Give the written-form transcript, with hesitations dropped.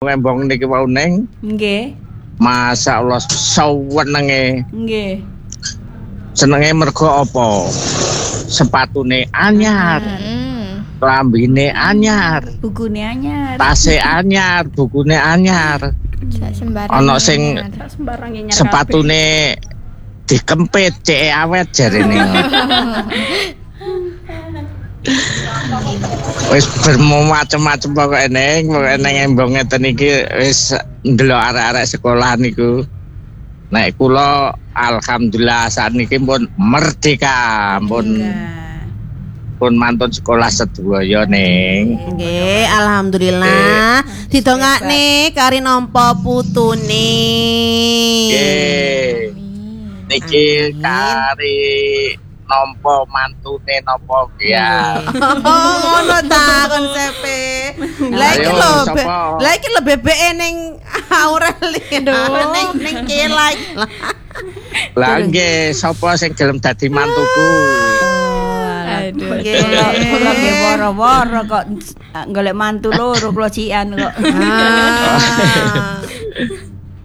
Ngembong niki wau Neng. Nggih. Masyaallah sawenenge. Nggih. Senenge mergo apa? Sepatune anyar. Lambine anyar. Bukune anyar. Tase anyar, bukune anyar. Ana sing sepatune dikempit cek awet jarene. Wis bermacam-macam pokoke Neng embong ngeten iki wis ndelok arek-arek sekolah niku. Nek kula alhamdulillah sakniki pun merdeka, pun mantun sekolah sedaya Neng. Nggih, alhamdulillah. Didongakne kari nampa putune. Nggih. Niki kari nampa mantune napa ya. Ngono ta konsepe. Lah iki lho bebeke ning Aureli. Ning Kilai. Lah nggih, sapa sing gelem dadi mantuku? Aduh, kula nggih woro-woro kok golek mantu loro kula cikan kok.